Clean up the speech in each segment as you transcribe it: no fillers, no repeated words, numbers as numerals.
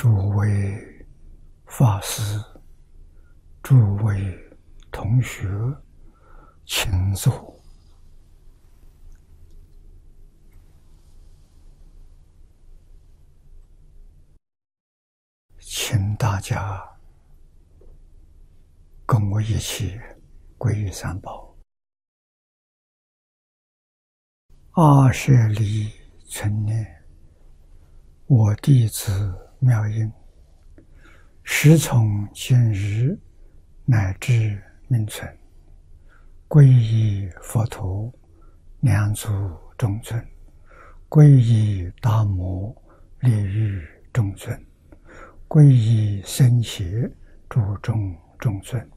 诸位法师、诸位同学，请坐。请大家跟我一起皈依三宝。阿舍利存念，我弟子妙音，时从今日乃至命存，皈依佛陀，两足中尊；皈依达摩，利欲中尊；皈依僧伽，诸众中尊。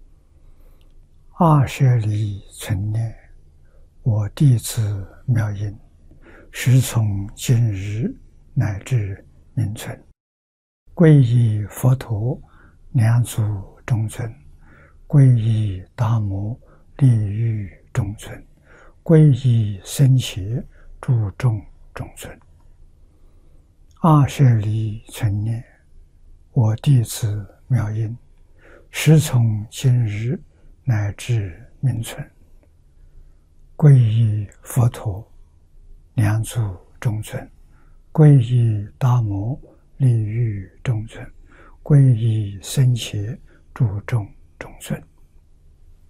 阿舍利存念，我弟子妙音，时从今日乃至命存，皈依佛陀，两足中尊；皈依达摩，利欲中尊；皈依僧伽，诸众中尊。阿舍利存念，我弟子妙音，时从今日乃至命存，皈依佛陀，两足中尊；皈依达摩，利欲中尊；皈依僧伽，诸众中尊。